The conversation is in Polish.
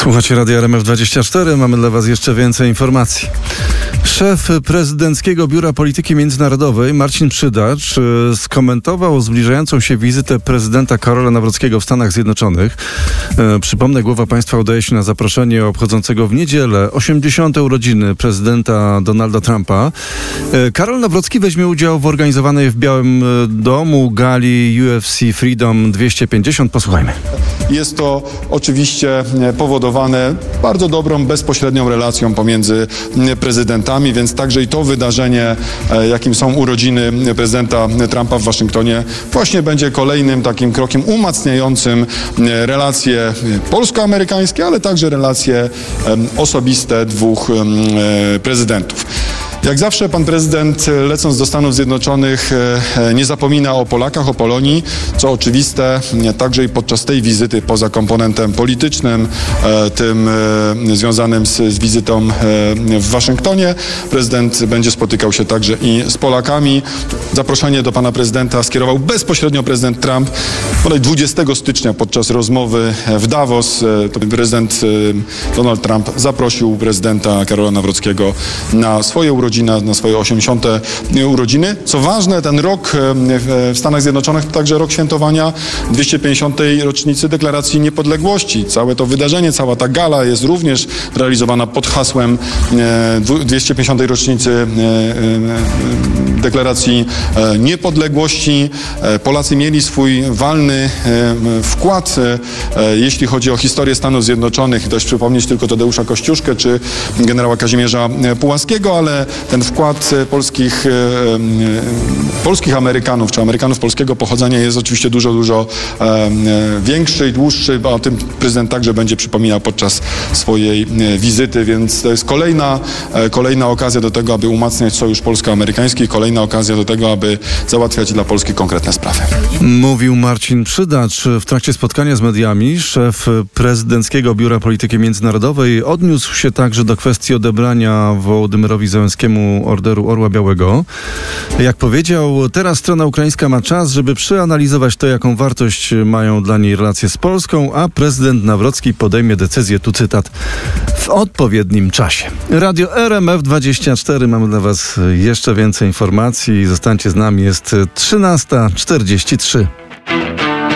Słuchacie Radia RMF24, mamy dla Was jeszcze więcej informacji. Szef prezydenckiego Biura Polityki Międzynarodowej Marcin Przydacz skomentował zbliżającą się wizytę prezydenta Karola Nawrockiego w Stanach Zjednoczonych. Przypomnę, głowa państwa udaje się na zaproszenie obchodzącego w niedzielę 80. urodziny prezydenta Donalda Trumpa. Karol Nawrocki weźmie udział w organizowanej w Białym Domu gali UFC Freedom 250. Posłuchajmy. Jest to oczywiście powodowane bardzo dobrą, bezpośrednią relacją pomiędzy prezydentami, więc także i to wydarzenie, jakim są urodziny prezydenta Trumpa w Waszyngtonie, właśnie będzie kolejnym takim krokiem umacniającym relacje polsko-amerykańskie, ale także relacje osobiste dwóch prezydentów. Jak zawsze pan prezydent, lecąc do Stanów Zjednoczonych, nie zapomina o Polakach, o Polonii, co oczywiste także i podczas tej wizyty, poza komponentem politycznym, tym związanym z wizytą w Waszyngtonie. Prezydent będzie spotykał się także i z Polakami. Zaproszenie do pana prezydenta skierował bezpośrednio prezydent Trump. Bodaj 20 stycznia podczas rozmowy w Davos prezydent Donald Trump zaprosił prezydenta Karola Nawrockiego na swoje urodziny, na swoje 80. urodziny. Co ważne, ten rok w Stanach Zjednoczonych to także rok świętowania 250. rocznicy Deklaracji Niepodległości. Całe to wydarzenie, cała ta gala jest również realizowana pod hasłem 250. rocznicy Deklaracji Niepodległości. Polacy mieli swój walny wkład, jeśli chodzi o historię Stanów Zjednoczonych. Dość przypomnieć tylko Tadeusza Kościuszkę czy generała Kazimierza Pułaskiego, ale ten wkład polskich Amerykanów, czy Amerykanów polskiego pochodzenia jest oczywiście dużo większy i dłuższy, bo o tym prezydent także będzie przypominał podczas swojej wizyty, więc to jest kolejna okazja do tego, aby umacniać sojusz polsko-amerykański, kolejna okazja do tego, aby załatwiać dla Polski konkretne sprawy. Mówił Marcin Przydacz. W trakcie spotkania z mediami szef prezydenckiego Biura Polityki Międzynarodowej odniósł się także do kwestii odebrania Wołodymyrowi Zełenskiemu Orderu Orła Białego. Jak powiedział, teraz strona ukraińska ma czas, żeby przeanalizować to, jaką wartość mają dla niej relacje z Polską, a prezydent Nawrocki podejmie decyzję, tu cytat, w odpowiednim czasie. Radio RMF24, mamy dla Was jeszcze więcej informacji. Zostańcie z nami, jest 13:43.